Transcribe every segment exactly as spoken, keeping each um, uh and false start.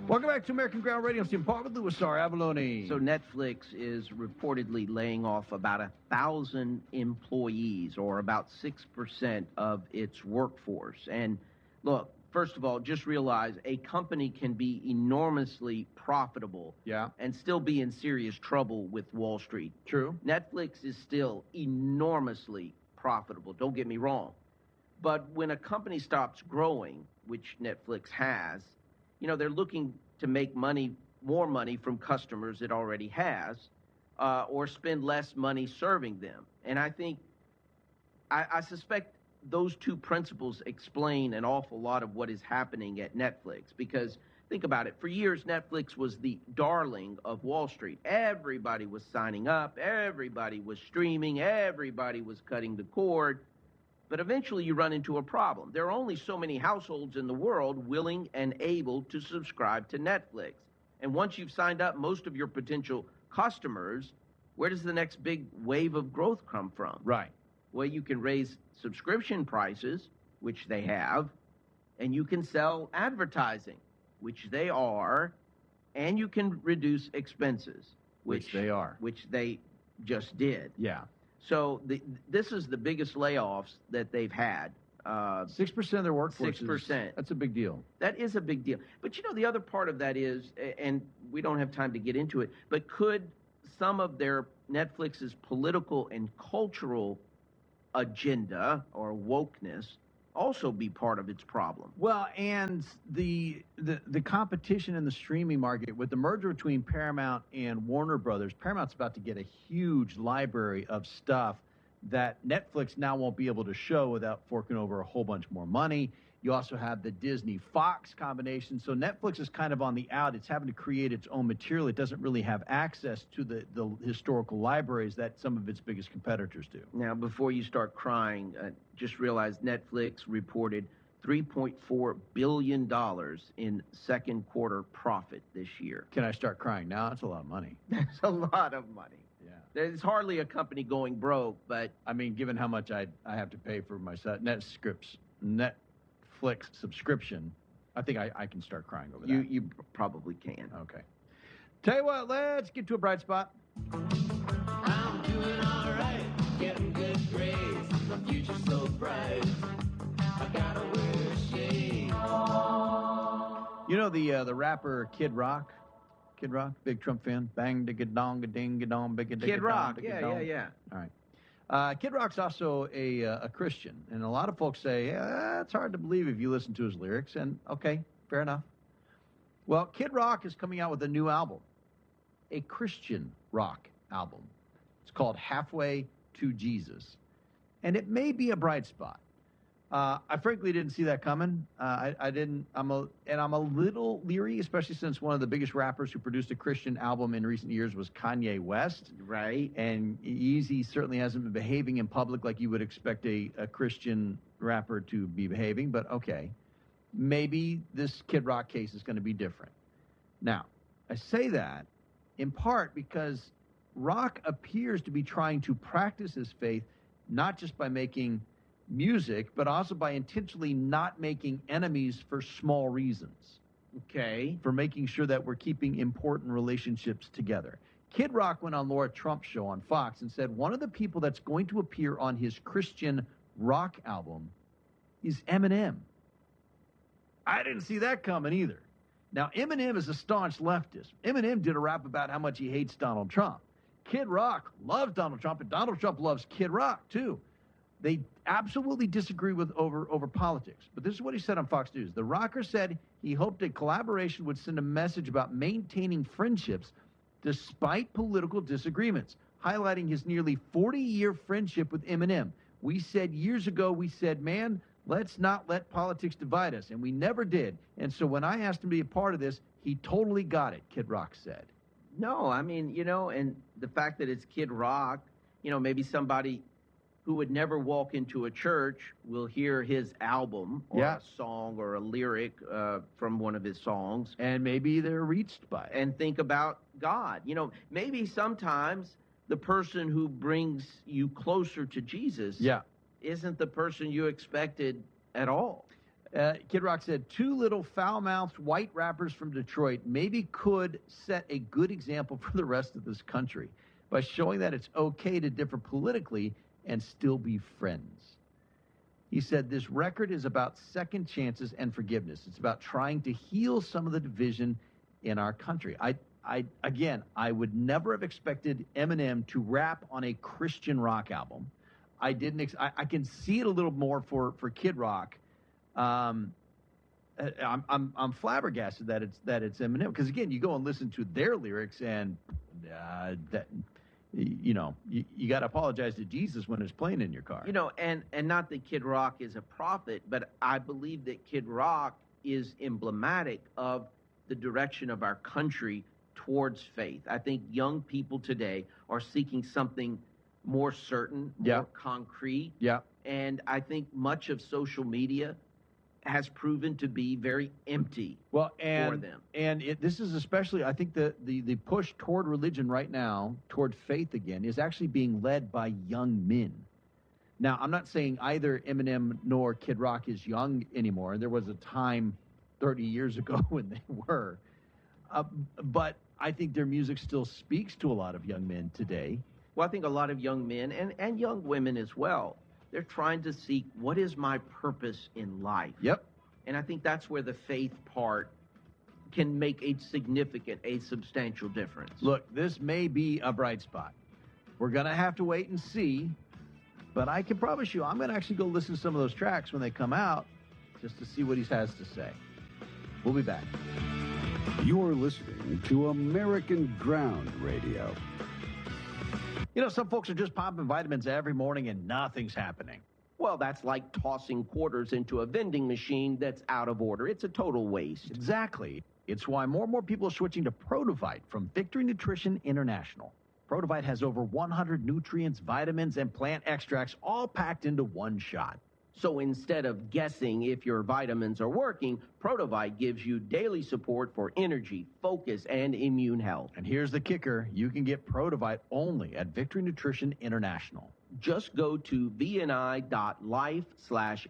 Welcome back to American Ground Radio. I'm Stephen Paul with Louis R. Avalone. So Netflix is reportedly laying off about a thousand employees, or about six percent of its workforce. And look, first of all, just realize a company can be enormously profitable yeah. and still be in serious trouble with Wall Street. True. Netflix is still enormously profitable. Don't get me wrong. But when a company stops growing, which Netflix has, you know, they're looking to make money, more money from customers it already has, uh, or spend less money serving them. And I think, I, I suspect those two principles explain an awful lot of what is happening at Netflix. Because think about it, for years, Netflix was the darling of Wall Street. Everybody was signing up, everybody was streaming, everybody was cutting the cord. But eventually you run into a problem. There are only so many households in the world willing and able to subscribe to Netflix. And once you've signed up most of your potential customers, where does the next big wave of growth come from? Right. Well, you can raise subscription prices, which they have, and you can sell advertising, which they are, and you can reduce expenses, which, which they are, which they just did. Yeah. So the, this is the biggest layoffs that they've had. Uh, Six percent of their workforce. Six percent. That's a big deal. That is a big deal. But you know, the other part of that is, and we don't have time to get into it, but could some of their Netflix's political and cultural agenda or wokeness also be part of its problem? Well, and the, the the competition in the streaming market with the merger between Paramount and Warner Brothers, Paramount's about to get a huge library of stuff that Netflix now won't be able to show without forking over a whole bunch more money. You also have the Disney-Fox combination. So Netflix is kind of on the out. It's having to create its own material. It doesn't really have access to the, the historical libraries that some of its biggest competitors do. Now, before you start crying, uh, just realize Netflix reported three point four billion dollars in second quarter profit this year. Can I start crying now? That's a lot of money. That's a lot of money. Yeah. There's hardly a company going broke, but... I mean, given how much I I have to pay for my Netflix, Netflix subscription, I think I, I can start crying over you, that. You probably can. Okay. Tell you what, let's get to a bright spot. I'm doing all right, getting good grades, my future's so bright, I gotta wear shades. You know the uh, the rapper Kid Rock? Kid Rock, big Trump fan. Bang, digga dong, ding, dong, big digga Kid Rock, yeah, yeah, yeah. All right. Uh, Kid Rock's also a uh, a Christian, and a lot of folks say, yeah, it's hard to believe if you listen to his lyrics, and okay, fair enough. Well, Kid Rock is coming out with a new album, a Christian rock album. It's called Halfway to Jesus, and it may be a bright spot. Uh, I frankly didn't see that coming. Uh, I, I didn't. I'm a, and I'm a little leery, especially since one of the biggest rappers who produced a Christian album in recent years was Kanye West. Right. And Yeezy certainly hasn't been behaving in public like you would expect a, a Christian rapper to be behaving. But okay, maybe this Kid Rock case is going to be different. Now, I say that in part because Rock appears to be trying to practice his faith, not just by making music, but also by intentionally not making enemies for small reasons. Okay. For making sure that we're keeping important relationships together. Kid Rock went on Laura Trump's show on Fox and said one of the people that's going to appear on his Christian rock album is Eminem. I didn't see that coming either. Now, Eminem is a staunch leftist. Eminem did a rap about how much he hates Donald Trump. Kid Rock loves Donald Trump, and Donald Trump loves Kid Rock, too. They absolutely disagree with over, over politics. But this is what he said on Fox News. The rocker said he hoped a collaboration would send a message about maintaining friendships despite political disagreements, highlighting his nearly forty-year friendship with Eminem. We said years ago, we said, man, let's not let politics divide us. And we never did. And so when I asked him to be a part of this, he totally got it, Kid Rock said. No, I mean, you know, and the fact that it's Kid Rock, you know, maybe somebody who would never walk into a church will hear his album or yeah. a song or a lyric uh, from one of his songs. And maybe they're reached by it. And think about God. You know, maybe sometimes the person who brings you closer to Jesus yeah. isn't the person you expected at all. Uh, Kid Rock said, two little foul-mouthed white rappers from Detroit maybe could set a good example for the rest of this country by showing that it's okay to differ politically and still be friends. He said, this record is about second chances and forgiveness. It's about trying to heal some of the division in our country. I, I, again, I would never have expected Eminem to rap on a Christian rock album. I didn't. Ex- I, I can see it a little more for, for Kid Rock. Um, I'm, I'm, I'm flabbergasted that it's that it's Eminem, because again, you go and listen to their lyrics, and uh, that, you know, you, you got to apologize to Jesus when it's playing in your car. You know, and, and not that Kid Rock is a prophet, but I believe that Kid Rock is emblematic of the direction of our country towards faith. I think young people today are seeking something more certain, more Yeah. concrete. Yeah. And I think much of social media has proven to be very empty Well, and for them. and it, this is especially, I think, the, the the push toward religion right now, toward faith again, is actually being led by young men. Now, I'm not saying either Eminem nor Kid Rock is young anymore. There was a time thirty years ago when they were. Uh, but I think their music still speaks to a lot of young men today. Well, I think a lot of young men and, and young women as well, they're trying to seek, what is my purpose in life? Yep. And I think that's where the faith part can make a significant, a substantial difference. Look, this may be a bright spot. We're going to have to wait and see. But I can promise you, I'm going to actually go listen to some of those tracks when they come out just to see what he has to say. We'll be back. You're listening to American Ground Radio. You know, some folks are just popping vitamins every morning and nothing's happening. Well, that's like tossing quarters into a vending machine that's out of order. It's a total waste. Exactly. It's why more and more people are switching to Protovite from Victory Nutrition International. Protovite has over one hundred nutrients, vitamins, and plant extracts all packed into one shot. So instead of guessing if your vitamins are working, Protovite gives you daily support for energy, focus, and immune health. And here's the kicker. You can get Protovite only at Victory Nutrition International. Just go to vni.life slash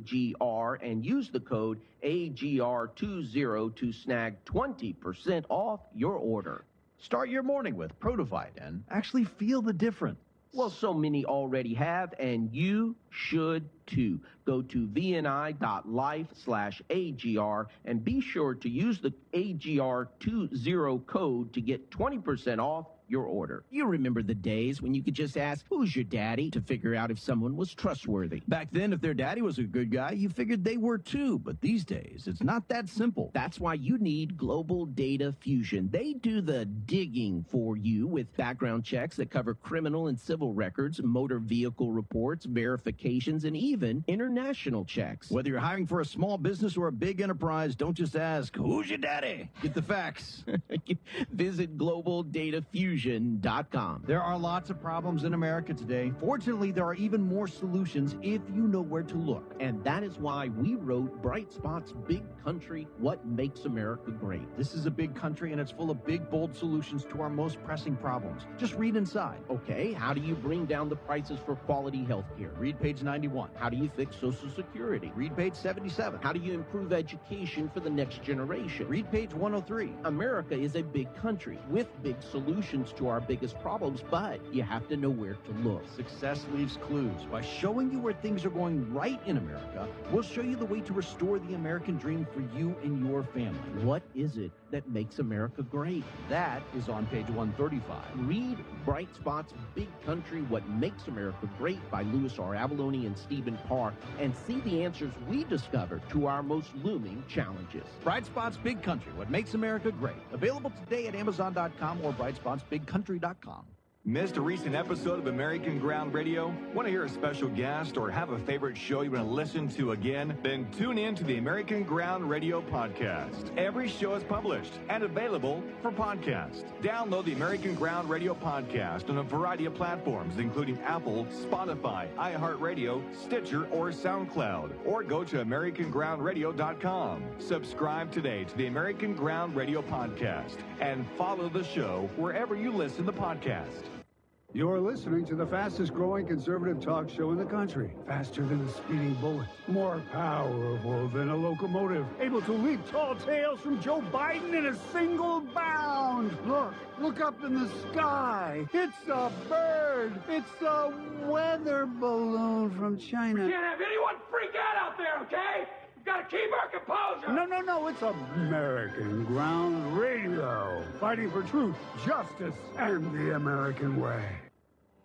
AGR and use the code A G R twenty to snag twenty percent off your order. Start your morning with Protovite and actually feel the difference. Well, so many already have, and you should too. Go to vni.life slash AGR and be sure to use the A G R twenty code to get twenty percent off your order. You remember the days when you could just ask, who's your daddy, to figure out if someone was trustworthy. Back then, if their daddy was a good guy, you figured they were too. But these days, it's not that simple. That's why you need Global Data Fusion. They do the digging for you with background checks that cover criminal and civil records, motor vehicle reports, verifications, and even international checks. Whether you're hiring for a small business or a big enterprise, don't just ask, who's your daddy? Get the facts. Visit global data fusion dot com. There are lots of problems in America today. Fortunately, there are even more solutions if you know where to look. And that is why we wrote Bright Spot's Big Country, What Makes America Great. This is a big country, and it's full of big, bold solutions to our most pressing problems. Just read inside. Okay, how do you bring down the prices for quality health care? Read page ninety-one. How do you fix Social Security? Read page seventy-seven. How do you improve education for the next generation? Read page one oh three. America is a big country with big solutions to our biggest problems, but you have to know where to look. Success leaves clues. By showing you where things are going right in America, we'll show you the way to restore the American dream for you and your family. What is it that makes America great? That is on page one thirty-five. Read Bright Spot's Big Country, What Makes America Great by Louis R. Avalone and Stephen Parr, and see the answers we discovered to our most looming challenges. Bright Spot's Big Country, What Makes America Great. Available today at amazon dot com or bright spots big country dot com. Missed a recent episode of American Ground Radio? Want to hear a special guest or have a favorite show you want to listen to again? Then tune in to the American Ground Radio podcast. Every show is published and available for podcast. Download the American Ground Radio podcast on a variety of platforms, including Apple, Spotify, iHeartRadio, Stitcher, or SoundCloud. Or go to american ground radio dot com. Subscribe today to the American Ground Radio podcast and follow the show wherever you listen to podcasts. You're listening to the fastest growing conservative talk show in the country. Faster than a speeding bullet. More powerful than a locomotive. Able to leap tall tales from Joe Biden in a single bound. Look, look up in the sky. It's a bird. It's a weather balloon from China. We can't have anyone freak out out there, okay? We've got to keep our composure. No, no, no. It's American Ground Radio. Fighting for truth, justice, and the American way.